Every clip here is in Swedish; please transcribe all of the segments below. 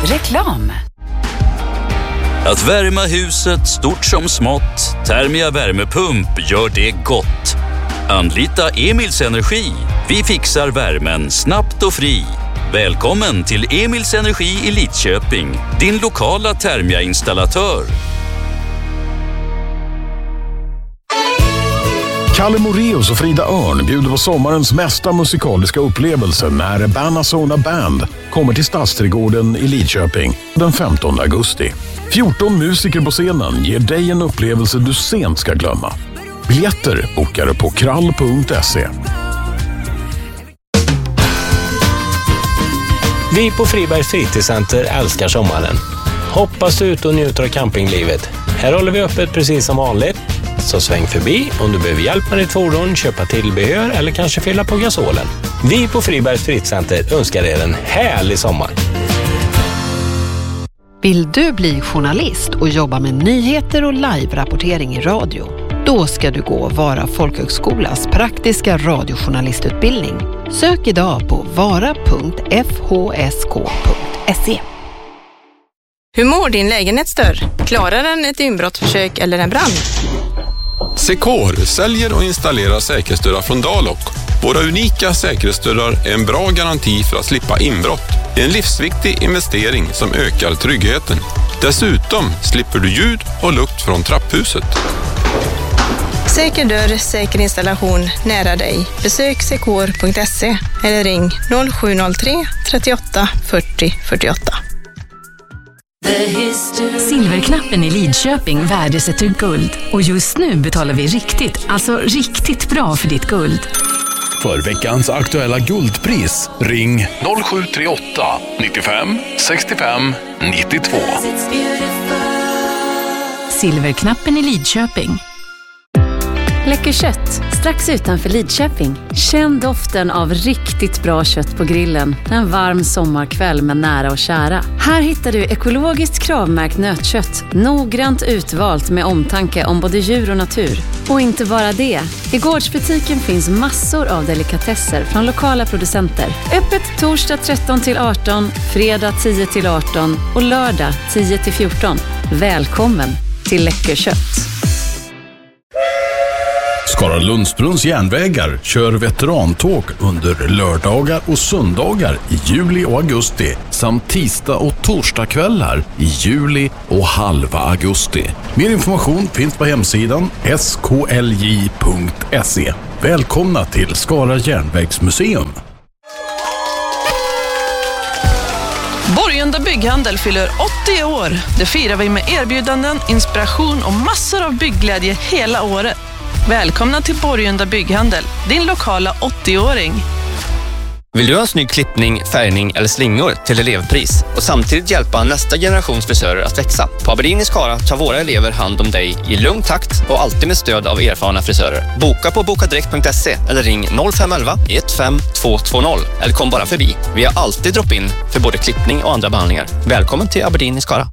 Reklam. Att värma huset stort som smått, Thermia värmepump gör det gott. Anlita Emils Energi. Vi fixar värmen snabbt och fri. Välkommen till Emils Energi i Lidköping, din lokala Thermia-installatör. Kalle Moreus och Frida Örn bjuder på sommarens mesta musikaliska upplevelse när Banazona Band kommer till Stadsträdgården i Lidköping den 15 augusti. 14 musiker på scenen ger dig en upplevelse du sent ska glömma. Biljetter bokar du på krall.se. Vi på Fribergs fritidscenter älskar sommaren. Hoppas ut och njuter av campinglivet. Här håller vi öppet precis som vanligt. Så sväng förbi om du behöver hjälp med ditt fordon, köpa tillbehör eller kanske fylla på gasolen. Vi på Fribergs fritidscenter önskar er en härlig sommar. Vill du bli journalist och jobba med nyheter och live-rapportering i radio? Då ska du gå Vara folkhögskolas praktiska radiojournalistutbildning. Sök idag på vara.fhsk.se. Hur mår din lägenhetsdörr? Klarar den ett inbrottsförsök eller en brand? Secor säljer och installerar säkerhetsdörrar från Dalok. Våra unika säkerhetsdörrar är en bra garanti för att slippa inbrott. En livsviktig investering som ökar tryggheten. Dessutom slipper du ljud och lukt från trapphuset. Säker dörr, säker installation nära dig. Besök secor.se eller ring 0703 38 40 48. Silverknappen i Lidköping värdesätter guld. Och just nu betalar vi riktigt bra för ditt guld. För veckans aktuella guldpris, ring 0738 95 65 92. Silverknappen i Lidköping. Läcker kött, strax utanför Lidköping. Känn doften av riktigt bra kött på grillen en varm sommarkväll med nära och kära. Här hittar du ekologiskt kravmärkt nötkött, noggrant utvalt med omtanke om både djur och natur. Och inte bara det. I gårdsbutiken finns massor av delikatesser från lokala producenter. Öppet torsdag 13-18, fredag 10-18 och lördag 10-14. Välkommen till Läcker kött. Skara Lundsbrunns järnvägar kör veterantåg under lördagar och söndagar i juli och augusti samt tisdag och torsdagskvällar i juli och halva augusti. Mer information finns på hemsidan sklj.se. Välkomna till Skara järnvägsmuseum. Borgunda Bygghandel fyller 80 år. Det firar vi med erbjudanden, inspiration och massor av byggglädje hela året. Välkomna till Borgunda Bygghandel, din lokala 80-åring. Vill du ha en snygg klippning, färgning eller slingor till elevpris och samtidigt hjälpa nästa generations frisörer att växa? På Aberdeen i Skara tar våra elever hand om dig i lugn takt och alltid med stöd av erfarna frisörer. Boka på bokadirekt.se eller ring 0511 15220 eller kom bara förbi. Vi har alltid drop-in för både klippning och andra behandlingar. Välkommen till Aberdeen i Skara.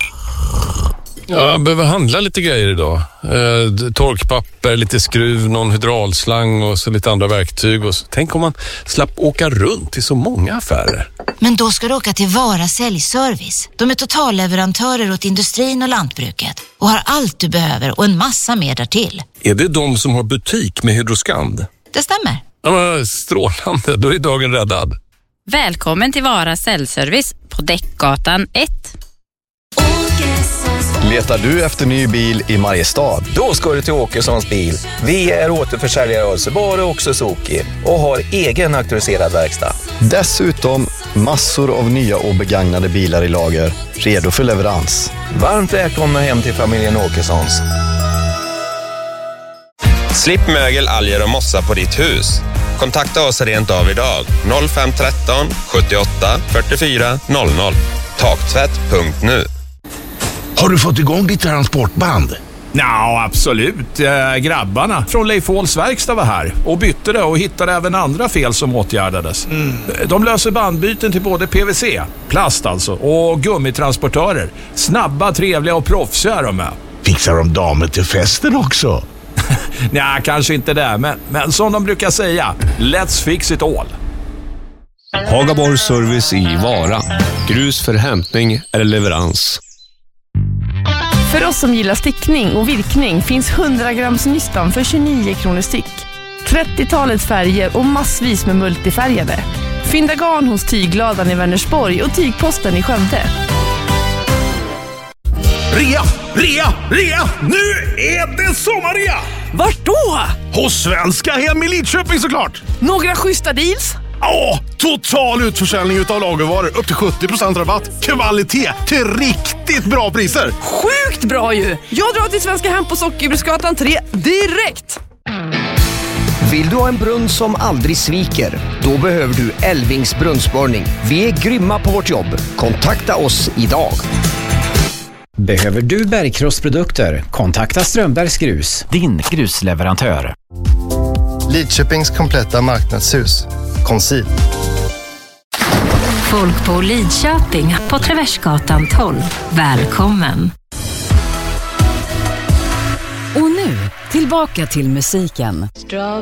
Jag behöver handla lite grejer idag. Torkpapper, lite skruv, någon hydraulslang och så lite andra verktyg. Och så. Tänk om man slapp åka runt till så många affärer. Men då ska du åka till Vara säljservice. De är totalleverantörer åt industrin och lantbruket och har allt du behöver och en massa mer därtill. Är det de som har butik med Hydroskand? Det stämmer. Ja, men strålande, då är dagen räddad. Välkommen till Vara säljservice på Däckgatan 1. Letar du efter ny bil i Mariestad? Då ska du till Åkessons bil. Vi är återförsäljare av Subaru och Suzuki och har egen auktoriserad verkstad. Dessutom massor av nya och begagnade bilar i lager, redo för leverans. Varmt välkomna hem till familjen Åkessons. Slipp mögel, alger och mossa på ditt hus. Kontakta oss rent av idag. 0513 78 44 00. Taktvätt.nu. Har du fått igång ditt transportband? Ja, absolut. Grabbarna från Leif Håls verkstad var här och bytte det och hittade även andra fel som åtgärdades. De löser bandbyten till både PVC, plast alltså, och gummitransportörer. Snabba, trevliga och proffsiga är de med. Fixar de damer till festen också? Nej, kanske inte det, men som de brukar säga, let's fix it all. Hagaborg Service i Vara. Grus för hämtning eller leverans. För oss som gillar stickning och virkning finns 100 grams nystan för 29 kronor styck. 30-talets färger och massvis med multifärgade. Fynda garn hos Tygladan i Vänersborg och Tygposten i Skövde. Rea! Nu är det sommarrea! Vart då? Hos Svenska Hem i Lidköping såklart! Några schyssta deals? Ja, total utförsäljning utav lagervaror. Upp till 70% rabatt. Kvalitet till riktigt bra priser. Sjukt bra ju! Jag drar till Svenska Hem på Sockerbruksgatan 3 direkt! Vill du ha en brunn som aldrig sviker? Då behöver du Elvings brunnsborrning. Vi är grymma på vårt jobb. Kontakta oss idag. Behöver du bergkrossprodukter? Kontakta Strömbergs Grus, din grusleverantör. Lidköpings kompletta marknadshus. Conceal. Folk på Lidköping på Traversgatan 12. Välkommen! Och nu, tillbaka till musiken.